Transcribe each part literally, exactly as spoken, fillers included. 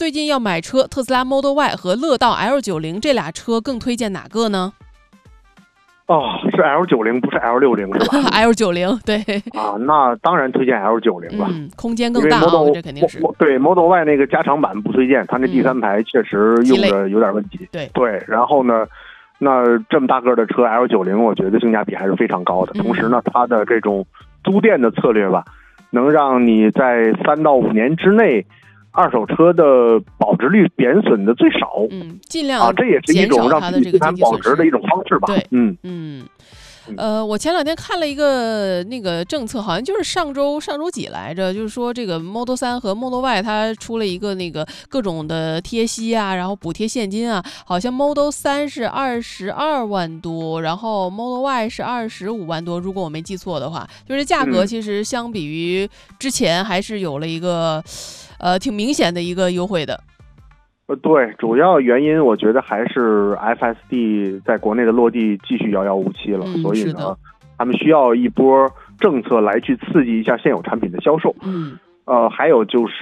最近要买车，特斯拉 Model Y 和乐道 L 九十 这俩车更推荐哪个呢？ 哦，是 L 九十 不是 L 六十是吧 ？L 九十 对啊，那当然推荐 L 九十了。 嗯，空间更大啊、哦，这肯定是。 对 Model Y 那个加长版不推荐，它那第三排确实用着有点问题。 嗯、对对，然后呢，那这么大个的车 L 九十，我觉得性价比还是非常高的。 嗯、 同时呢，它的这种租电的策略吧，能让你在三到五年之内。二手车的保值率贬损的最少， 嗯，尽量啊，这也是一种让它的这个经济保值的一种方式吧。 对， 嗯嗯，呃，我前两天看了一个那个政策，好像就是上周上周几来着，就是说这个 Model 三和 Model Y 它出了一个那个各种的贴息啊，然后补贴现金啊，好像 Model 三是二十二万多，然后 Model Y 是二十五万多，如果我没记错的话，就是价格其实相比于之前还是有了一个。呃，挺明显的一个优惠的。 呃，对，主要原因我觉得还是 F S D 在国内的落地继续遥遥无期了， 嗯、 所以呢，他们需要一波政策来去刺激一下现有产品的销售。 嗯， 呃，还有就是，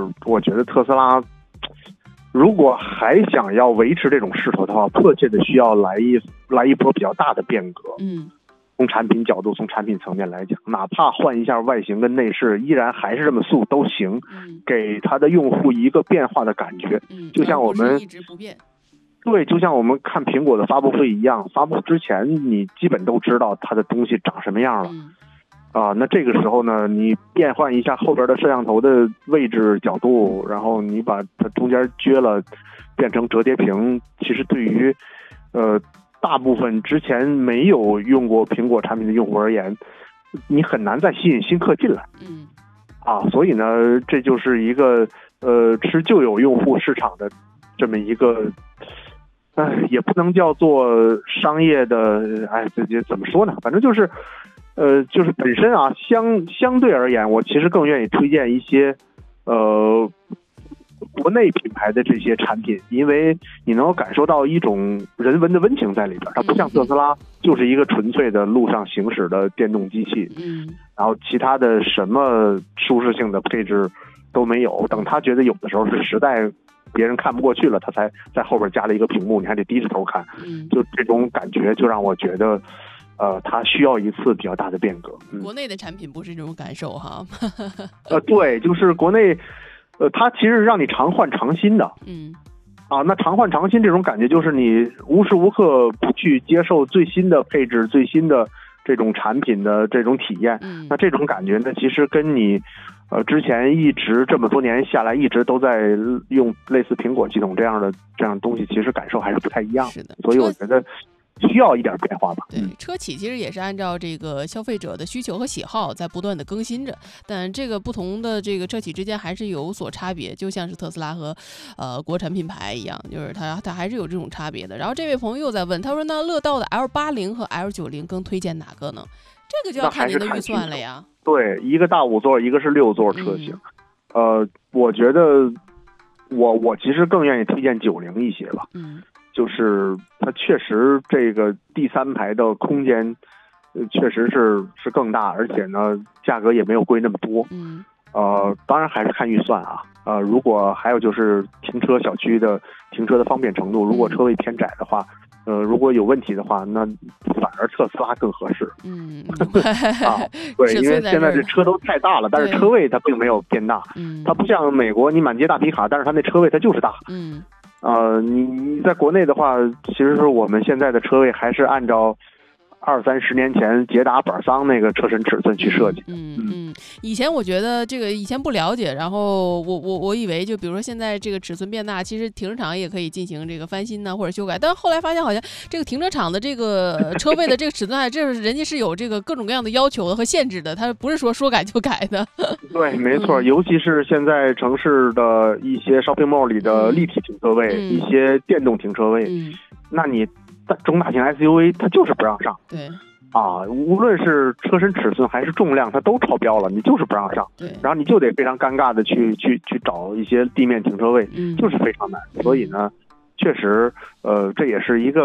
我觉得特斯拉如果还想要维持这种势头的话，迫切的需要来一来一波比较大的变革。 嗯。 从产品角度，从产品层面来讲，哪怕换一下外形跟内饰，依然还是这么素都行， 嗯、 给他的用户一个变化的感觉。 嗯、 就像我们一直不变。 对，就像我们看苹果的发布会一样，发布之前你基本都知道它的东西长什么样了。 嗯、 啊，那这个时候呢，你变换一下后边的摄像头的位置角度，然后你把它中间撅了，变成折叠屏，其实对于呃。大部分之前没有用过苹果产品的用户而言，你很难再吸引新客进来。 嗯， 啊，所以呢，这就是一个呃吃旧有用户市场的这么一个，哎，也不能叫做商业的，哎，这这怎么说呢？反正就是，呃，就是本身啊，相相对而言，我其实更愿意推荐一些，呃。国内品牌的这些产品，因为你能够感受到一种人文的温情在里边，它不像特斯拉就是一个纯粹的路上行驶的电动机器， 嗯， 然后其他的什么舒适性的配置都没有。等他觉得有的时候是实在别人看不过去了，他才在后边加了一个屏幕，你还得低着头看， 嗯， 就这种感觉就让我觉得。呃，它需要一次比较大的变革。 嗯、国内的产品不是这种感受哈。 呃，对，就是国内。呃，它其实让你常换常新的， 嗯， 啊，那常换常新这种感觉，就是你无时无刻不去接受最新的配置、最新的这种产品的这种体验。 嗯， 那这种感觉呢，其实跟你呃之前一直这么多年下来，一直都在用类似苹果系统这样的这样的东西，其实感受还是不太一样。 是的， 所以我觉得。需要一点变化吧。 对，车企其实也是按照这个消费者的需求和喜好在不断的更新着，但这个不同的这个车企之间还是有所差别，就像是特斯拉和呃国产品牌一样，就是它它还是有这种差别的。然后这位朋友又在问，他说那乐道的 L 八十 和 L 九十 更推荐哪个呢？这个就要看您的预算了呀。 对，一个大五座，一个是六座车型。嗯、呃，我觉得我我其实更愿意推荐九十一些吧。 嗯。 就是它确实这个第三排的空间，呃，确实是是更大，而且呢，价格也没有贵那么多。 嗯。 呃，当然还是看预算啊。呃，如果还有就是停车小区的停车的方便程度，如果车位偏窄的话，呃，如果有问题的话，那反而特斯拉更合适。 嗯。 啊，对，因为现在这车都太大了，但是车位它并没有变大。 嗯。 它不像美国，你满街大皮卡，但是它那车位它就是大。 嗯。 呃，你你在国内的话，其实是我们现在的车位还是按照二三十年前捷达、板桑那个车身尺寸去设计。 嗯嗯，以前我觉得这个以前不了解，然后我我我以为就比如说现在这个尺寸变大，其实停车场也可以进行这个翻新呢、啊、或者修改，但是后来发现好像这个停车场的这个车位的这个尺寸，这是人家是有这个各种各样的要求的和限制的，它不是说说改就改的。 对，没错，嗯、尤其是现在城市的一些 shopping mall 里的立体停车位， 嗯、 一些电动停车位， 嗯、 那你中大型 S U V 它就是不让上。 对。 啊，无论是车身尺寸还是重量，它都超标了，你就是不让上。 对， 然后你就得非常尴尬的去去去找一些地面停车位， 嗯， 就是非常难。所以呢，确实，呃，这也是一个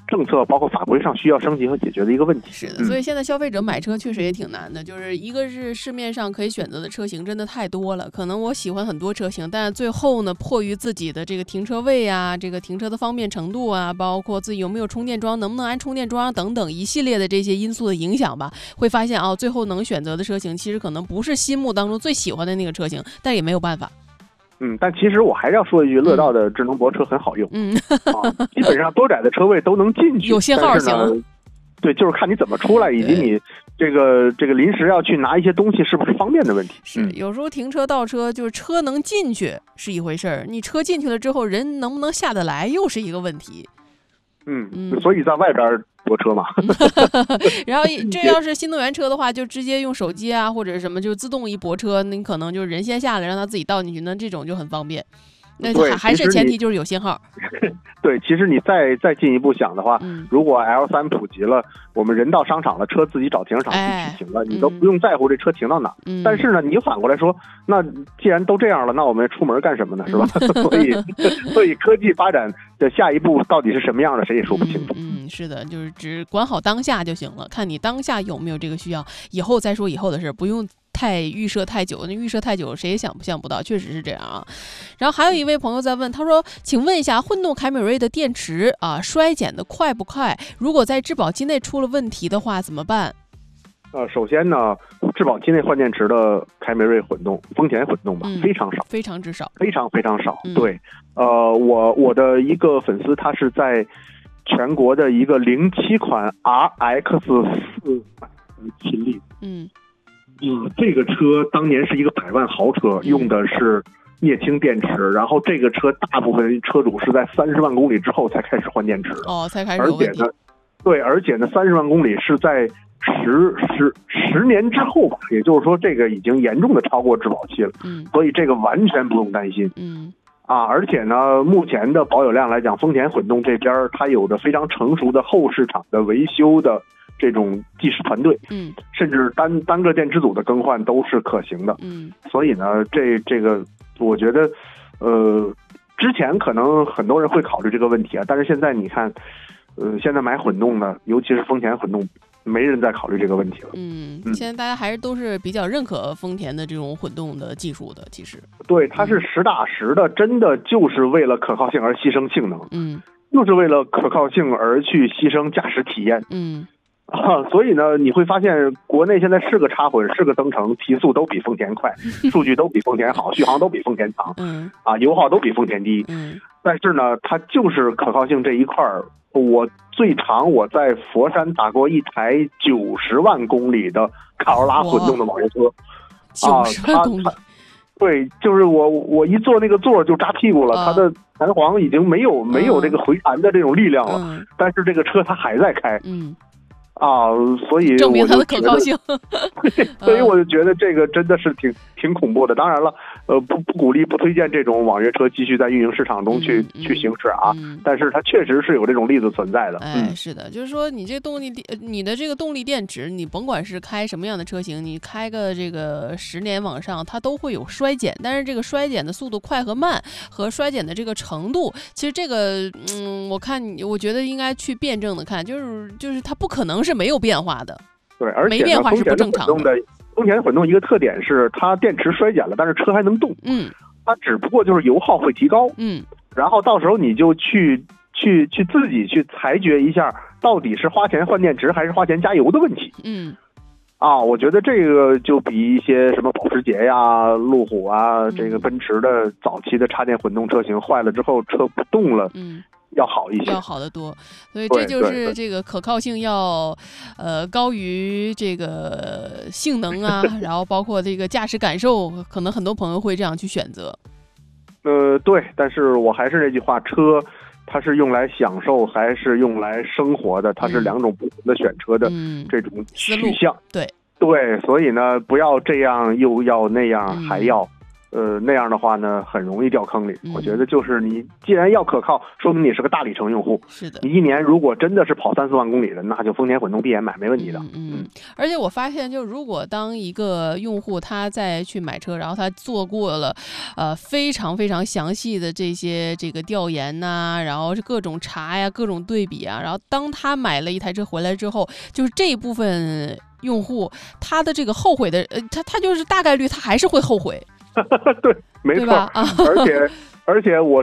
政策包括法规上需要升级和解决的一个问题。 是的，所以现在消费者买车确实也挺难的，就是一个是市面上可以选择的车型真的太多了，可能我喜欢很多车型，但是最后呢，迫于自己的这个停车位啊，这个停车的方便程度啊，包括自己有没有充电桩，能不能安充电桩等等一系列的这些因素的影响吧，会发现啊，最后能选择的车型其实可能不是心目当中最喜欢的那个车型，但也没有办法。 嗯，但其实我还是要说一句，乐道的智能泊车很好用， 嗯， 啊，基本上多窄的车位都能进去， 有信号行。 对，就是看你怎么出来，以及你这个这个临时要去拿一些东西是不是方便的问题。 是，有时候停车倒车，就是车能进去是一回事儿，你车进去了之后，人能不能下得来又是一个问题。 嗯，嗯，所以在外边泊车嘛。 然后这要是新能源车的话，就直接用手机啊或者什么，就自动一泊车，你可能就是人先下来，让他自己倒进去，那这种就很方便。那还是前提就是有信号。 对，其实你再再进一步想的话，嗯、如果 L 三 普及了，我们人到商场了，车自己找停车场去取停了，哎、你都不用在乎这车停到哪。嗯、但是呢，你反过来说，那既然都这样了，那我们出门干什么呢？是吧？嗯、所以，所以科技发展的下一步到底是什么样的，谁也说不清楚。 嗯，嗯是的，就是只管好当下就行了，看你当下有没有这个需要，以后再说以后的事，不用太预设太久，那预设太久谁也想不想不到，确实是这样啊。然后还有一位朋友在问，他说请问一下，混动凯美瑞的电池啊衰减的快不快？如果在质保期内出了问题的话怎么办？ 呃，首先呢，质保期内换电池的凯美瑞混动、丰田混动吧，嗯、非常少， 非常之少， 非常非常少。 嗯、 对，呃，我我的一个粉丝，他是在全国的一个零七款 R X 四亲历， 嗯。 嗯，这个车当年是一个百万豪车，用的是镍氢电池，然后这个车大部分车主是在三十万公里之后才开始换电池的。 哦，才开始有问题。 而且呢，对，而且呢，三十万公里是在十十十年之后吧，也就是说，这个已经严重的超过质保期了。 嗯， 所以这个完全不用担心。 嗯。 啊，而且呢，目前的保有量来讲，丰田混动这边它有着非常成熟的后市场的维修的这种技师团队， 嗯， 甚至单单个电池组的更换都是可行的， 嗯， 所以呢，这这个我觉得，呃，之前可能很多人会考虑这个问题啊，但是现在你看，呃，现在买混动的，尤其是丰田混动，没人再考虑这个问题了。 嗯，现在大家还是都是比较认可丰田的这种混动的技术的，其实。 对，它是实打实的，真的就是为了可靠性而牺牲性能， 嗯， 就是为了可靠性而去牺牲驾驶体验， 嗯。 啊，所以呢，你会发现国内现在是个插混，是个增程，提速都比丰田快，数据都比丰田好，续航都比丰田长， 嗯， 啊，油耗都比丰田低， 嗯， 但是呢，它就是可靠性这一块儿，我最长我在佛山打过一台九十万公里的卡罗拉混动的网约车， 啊，九十万公里， 对，就是我我一坐那个座就扎屁股了，啊、它的弹簧已经没有没有这个回弹的这种力量了， 嗯、 但是这个车它还在开， 嗯。 啊，所以证明它的可靠性。 所以我就觉得这个真的是挺挺恐怖的。当然了，呃，不不鼓励、不推荐这种网约车继续在运营市场中去、 嗯、 去行驶啊。 嗯、 但是它确实是有这种例子存在的。 哎，是的，就是说你这动力电，你的这个动力电池，你甭管是开什么样的车型，你开个这个十年往上，它都会有衰减。但是这个衰减的速度快和慢，和衰减的这个程度，其实这个，嗯，我看你，我觉得应该去辩证的看，就是就是它不可能是没有变化的， 对，而且没变化是不正常的。 丰田混动一个特点是它电池衰减了，但是车还能动， 嗯， 它只不过就是油耗会提高， 嗯， 然后到时候你就去去去自己去裁决一下，到底是花钱换电池还是花钱加油的问题， 嗯， 啊，我觉得这个就比一些什么保时捷呀、路虎啊，这个奔驰的早期的插电混动车型坏了之后车不动了， 嗯。 要好一些， 要好得多，所以这就是这个可靠性要呃高于这个性能啊，然后包括这个驾驶感受，可能很多朋友会这样去选择。 呃，对，但是我还是那句话，车它是用来享受还是用来生活的，它是两种不同的选车的这种取向。 嗯、对对，所以呢，不要这样又要那样、嗯、还要。 呃，那样的话呢，很容易掉坑里。 嗯、 我觉得就是你既然要可靠，说明你是个大里程用户。 是的， 你一年如果真的是跑三四万公里的，那就丰田混动闭眼买没问题的。 嗯嗯。嗯而且我发现，就如果当一个用户他再去买车，然后他做过了，呃，非常非常详细的这些这个调研呐、啊，然后是各种查呀、各种对比啊，然后当他买了一台车回来之后，就是这一部分用户他的这个后悔的，呃，他他就是大概率他还是会后悔。 对，没错。 啊、 而且而且我